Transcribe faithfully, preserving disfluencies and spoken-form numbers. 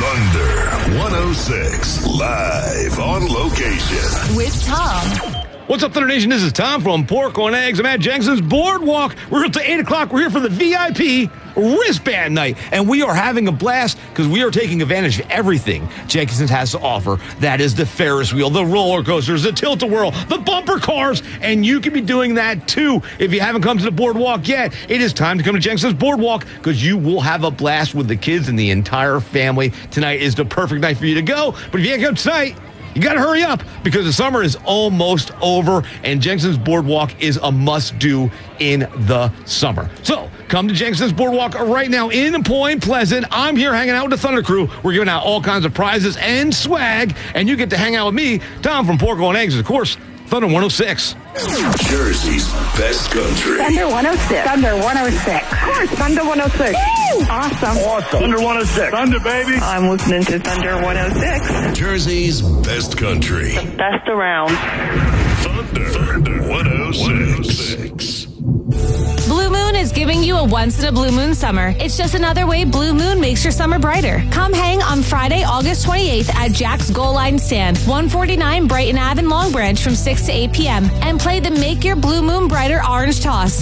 Thunder one oh six, live on location. With Tom. What's up, Thunder Nation? This is Tom from Pork on Eggs. I'm at Jenkson's Boardwalk. We're here till eight o'clock. We're here for the V I P wristband night, and we are having a blast because we are taking advantage of everything Jenkson's has to offer. That is the Ferris wheel, the roller coasters, the tilt-a-whirl, the bumper cars, and you can be doing that too. If you haven't come to the Boardwalk yet, it is time to come to Jenkson's Boardwalk because you will have a blast with the kids and the entire family. Tonight is the perfect night for you to go, but if you can't come tonight, you got to hurry up because the summer is almost over and Jenkson's Boardwalk is a must-do in the summer. So come to Jenkson's Boardwalk right now in Point Pleasant. I'm here hanging out with the Thunder Crew. We're giving out all kinds of prizes and swag, and you get to hang out with me, Tom from Pork on Eggs, and of course, Thunder one oh six. Jersey's best country. Thunder one oh six. Thunder one oh six. Of course, Thunder one oh six. Woo! Awesome. Awesome. Thunder one oh six. Thunder, baby. I'm listening to Thunder one oh six. Jersey's best country. The best around. Thunder, Thunder one oh six. Blue Moon is giving you a once-in-a-blue moon summer. It's just another way Blue Moon makes your summer brighter. Come hang on Friday, August twenty-eighth at Jack's Goal Line Stand, one forty-nine Brighton Ave in Long Branch from six to eight p.m. and play the Make Your Blue Moon Brighter Orange Toss.